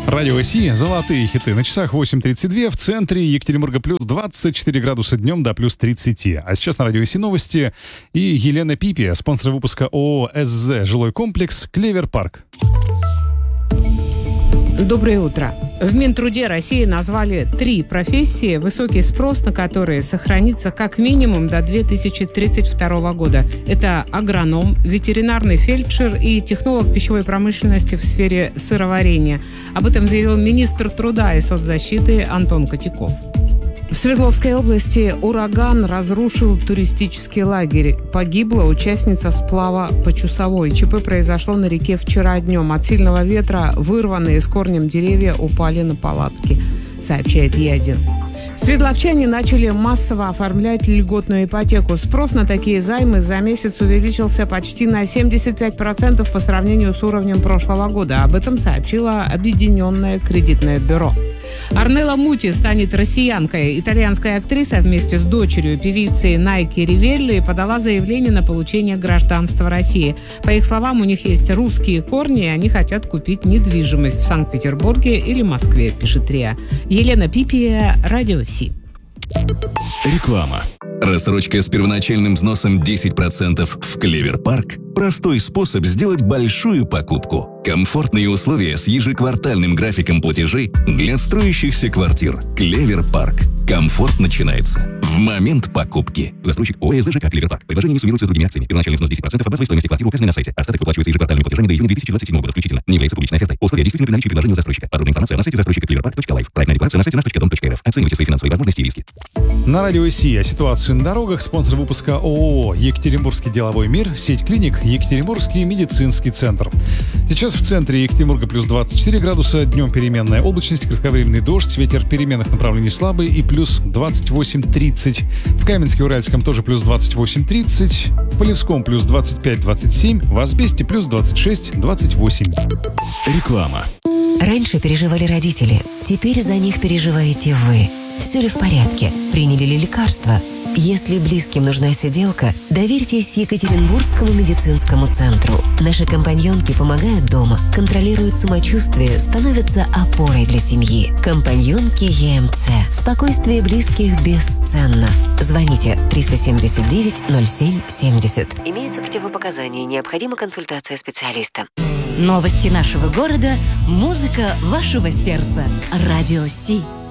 Радио Си, золотые хиты. На часах 8:32, в центре Екатеринбурга плюс 24 градуса днем до плюс 30. А сейчас на Радио Си новости. И Елена Пипи, спонсор выпуска ООО «СЗ. Жилой комплекс Клевер Парк». Доброе утро. В Минтруде России назвали 3 профессии, высокий спрос на которые сохранится как минимум до 2032 года. Это агроном, ветеринарный фельдшер и технолог пищевой промышленности в сфере сыроварения. Об этом заявил министр труда и соцзащиты Антон Котяков. В Свердловской области ураган разрушил туристический лагерь. Погибла участница сплава по Чусовой. ЧП произошло на реке вчера днем. От сильного ветра вырванные с корнем деревья упали на палатки, сообщает Е1. Свердловчане начали массово оформлять льготную ипотеку. Спрос на такие займы за месяц увеличился почти на 75% по сравнению с уровнем прошлого года. Об этом сообщило Объединенное кредитное бюро. Орнелла Мути станет россиянкой. Итальянская актриса вместе с дочерью певицы Найки Ривелли подала заявление на получение гражданства России. По их словам, у них есть русские корни, и они хотят купить недвижимость в Санкт-Петербурге или Москве, пишет РИА. Елена Пипи, Радио Си. Реклама. Рассрочка с первоначальным взносом 10% в Клевер Парк – простой способ сделать большую покупку. Комфортные условия с ежеквартальным графиком платежей для строящихся квартир. Клевер Парк. Комфорт начинается в момент покупки. Застройщик ООО СЗ Клевер Парк. Предложение не суммируется с другими акциями. Первоначальный взнос 10% от базовой стоимости квартиры указанной на сайте. Остаток выплачивается ежеквартальными платежами до июня 2027 года включительно. Не является публичной офертой. Условия действительно при наличии предложения у застройщика. Подробная информация на сайте застройщика cleverpark.life. Проектная декларация на сайте nash.dom.rf. Оценивайте свои финансовые возможности и риски. На Радио Си о ситуации на дорогах. Спонсор выпуска ООО «Екатеринбургский деловой мир», сеть клиник «Екатеринбургский медицинский центр». Сейчас в центре Екатеринбурга плюс 24 градуса, днем переменная облачность, кратковременный дождь, ветер переменных направлений слабый и плюс 28-30. В Каменске-Уральском тоже плюс 28-30, в Полевском плюс 25-27, в Асбесте плюс 26-28. Реклама. Раньше переживали родители, теперь за них переживаете вы. Все ли в порядке? Приняли ли лекарства? Если близким нужна сиделка, доверьтесь Екатеринбургскому медицинскому центру. Наши компаньонки помогают дома, контролируют самочувствие, становятся опорой для семьи. Компаньонки ЕМЦ. Спокойствие близких бесценно. Звоните 379-07-70. Имеются противопоказания, необходима консультация специалиста. Новости нашего города, музыка вашего сердца. Радио Си.